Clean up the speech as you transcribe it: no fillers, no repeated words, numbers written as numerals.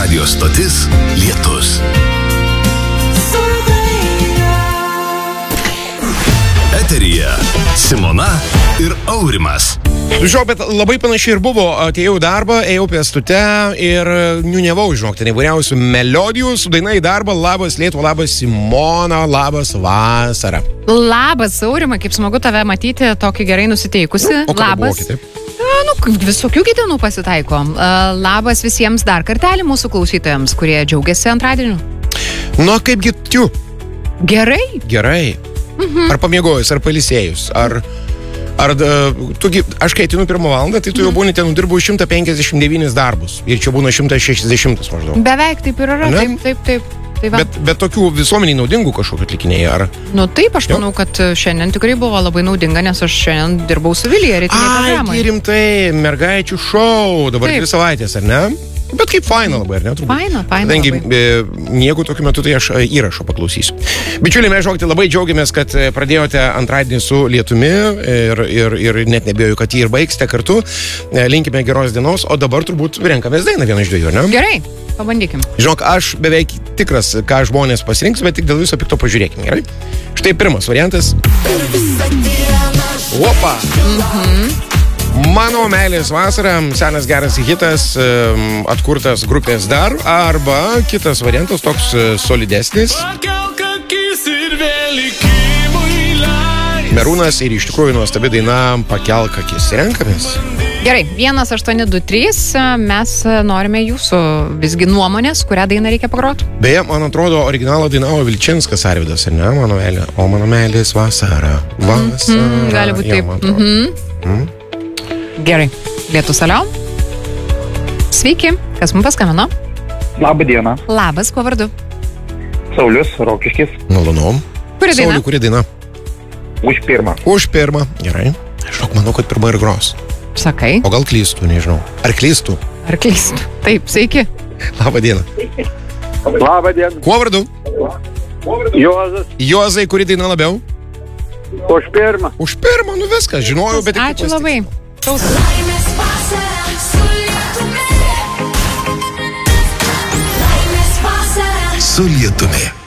Radio stotis Lietus. Eteryje Simona ir Aurimas. Žinau, bet labai panašiai ir buvo. Atėjau į darbą, ėjau pėstute ir niuniavau, žinok, ten įvairiausių melodijų su daina į darbą. Labas Lietuva, labas Simona, labas vasara. Labas Aurimai, kaip smagu tave matyti, tokį gerai nusiteikusi. Labas. Visokių dienų pasitaiko. Labas visiems dar kartelį mūsų klausytojams, kurie džiaugiasi antradieniu. Nu, kaipgi tu? Gerai. Gerai. Ar pamiegojus, ar pailsėjus, aš kai atinu 1 valandą, tai tu jau būni ten nudirbau 159 darbus. Ir čia būna 160 maždaug. Beveik taip ir yra, taip. Tai bet tokių visuomeniai naudingų kažkokių atlikinėjai, ar? Nu taip, aš manau, kad šiandien tikrai buvo labai naudinga, nes aš šiandien dirbau su Vilija rytinėje programoje. Ai, rimtai, mergaičių šou, dabar 2 savaitės, ar ne? Bet kaip faina labai, ar ne? Faina Kadangi labai. nieko tokiu metu, tai aš įrašo paklausysiu. Bičiuliai, mes žinokite, labai džiaugiamės, kad pradėjote antradienį su lietumi ir net nebijoju, kad jį ir baigsite kartu. Linkime geros dienos, o dabar turbūt renkamės dainą vieną iš 2, ne? Gerai, pabandykim. Žinok, aš beveik tikras, ką žmonės pasirinks, bet tik dėl viso pikto pažiūrėkime, gerai? Štai pirmas variantas. Opa! Mano meilės vasara, senas geras hitas, atkurtas grupės Dar, arba kitas variantas, toks solidesnis. Merūnas ir iš tikrųjų nuostabi daina Pakelk akis. Renkamės. Gerai, 1823, mes norime jūsų visgi nuomonės, kurią dainą reikia pagroti. Beje, man atrodo, originalą dainavo Vilčinskas Arvydas, ar ne? Mano meilė. O mano meilės vasara. Gali būti taip. Gerai, Lietus alio. Sveiki, kas mums paskambino? Labą dieną. Labas, kuo vardu? Saulius, Rokiškis. Malonu. Kuri daina? Sauliu, kuri daina? Už pirmą. Už pirmą. Gerai. Aš manau, kad pirma ir gros. Sakai. O gal klystų, nežinau. Ar klystų? Ar klystu? Taip, sveiki. Labą dieną. Labą dieną. Kuo vardu? Juozas. Juozai, kuri daina labiau? Už pirmą. Už pirmą, nu viskas, žinojau, bet... Ačiū labai. Laimės vasara su lietumi. Laimės vasara Su Lietumi.